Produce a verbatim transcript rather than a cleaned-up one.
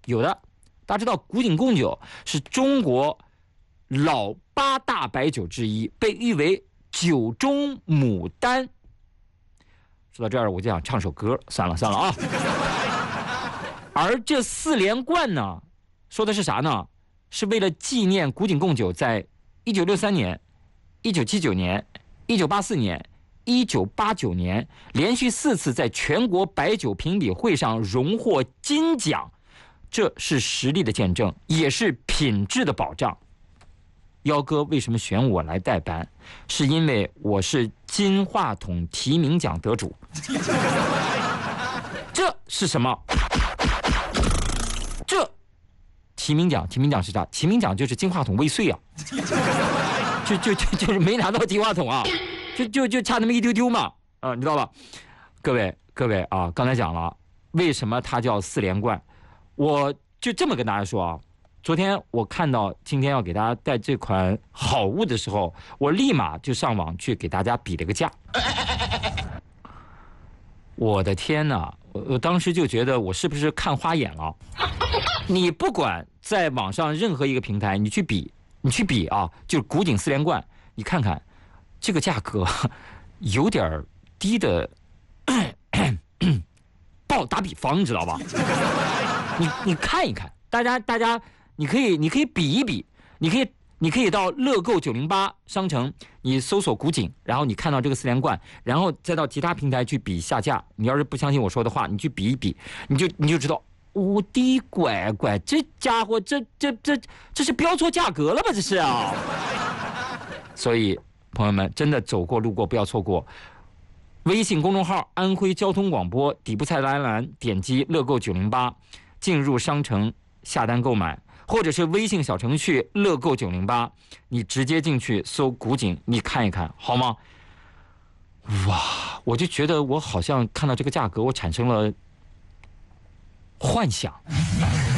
有的。大家知道古井贡酒是中国老八大白酒之一，被誉为酒中牡丹。说到这儿，我就想唱首歌，算了算了啊。而这四连冠呢，说的是啥呢？是为了纪念古井贡酒在一九六三年、一九七九年、一九八四年、一九八九年连续四次在全国白酒评比会上荣获金奖，这是实力的见证，也是品质的保障。幺哥为什么选我来代班？是因为我是金话筒提名奖得主。这是什么？这提名奖，提名奖是啥？提名奖就是金话筒未遂啊，就就就就是没拿到金话筒啊，就就就差那么一丢丢嘛，啊、呃，你知道吧？各位各位啊，刚才讲了为什么它叫四连冠，我就这么跟大家说啊。昨天我看到今天要给大家带这款好物的时候，我立马就上网去给大家比了个价。我的天哪！我我当时就觉得我是不是看花眼了？你不管在网上任何一个平台，你去比，你去比啊，就是古井四连冠，你看看这个价格有点低的，不好打比方，你知道吧？你你看一看，大家大家。你可以，你可以比一比，你可以，你可以到乐购九零八商城，你搜索古井，然后你看到这个四连冠，然后再到其他平台去比下架。你要是不相信我说的话，你去比一比，你就你就知道，我的乖乖，这家伙这这这这是标错价格了吧？这是啊。所以朋友们，真的走过路过不要错过。微信公众号安徽交通广播底部菜单栏点击乐购九零八，进入商城下单购买。或者是微信小程序乐购九零八，你直接进去搜古井，你看一看好吗？哇，我就觉得我好像看到这个价格，我产生了幻想。